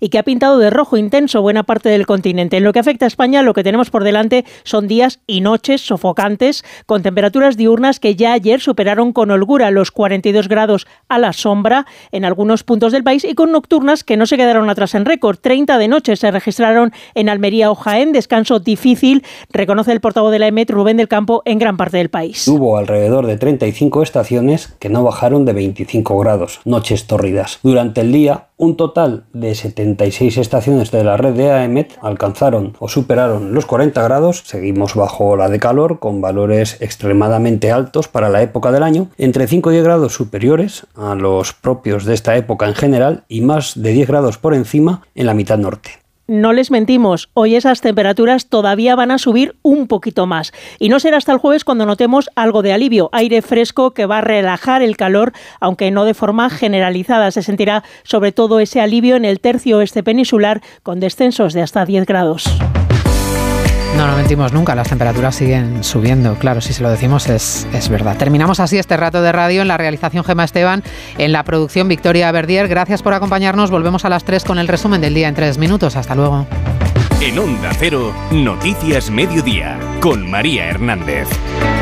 y que ha pintado de rojo intenso buena parte del continente. En lo que afecta a España, lo que tenemos por delante son días y noches sofocantes, con temperaturas diurnas que ya ayer superaron con holgura los 42 grados a la sombra en algunos puntos del país, y con nocturnas que no se quedaron atrás en récord. 30 de noche se registraron en Almería o Jaén, descanso difícil, reconoce el portavoz de la EMET, Rubén del Campo, en gran parte del país. Hubo alrededor de 35 estaciones que no bajaron de 25 grados, noches tórridas. Durante el día, un total de 76 estaciones de la red de AEMET alcanzaron o superaron los 40 grados. Seguimos bajo ola de calor con valores extremadamente altos para la época del año, entre 5 y 10 grados superiores a los propios de esta época en general y más de 10 grados por encima en la mitad norte. No les mentimos, hoy esas temperaturas todavía van a subir un poquito más. Y no será hasta el jueves cuando notemos algo de alivio, aire fresco que va a relajar el calor, aunque no de forma generalizada. Se sentirá sobre todo ese alivio en el tercio oeste peninsular, con descensos de hasta 10 grados. No mentimos nunca, las temperaturas siguen subiendo, claro, si se lo decimos es verdad. Terminamos así este rato de radio. En la realización Gemma Esteban, en la producción Victoria Verdier. Gracias por acompañarnos, volvemos a las 3 con el resumen del día en 3 minutos. Hasta luego. En Onda Cero, Noticias Mediodía, con María Hernández.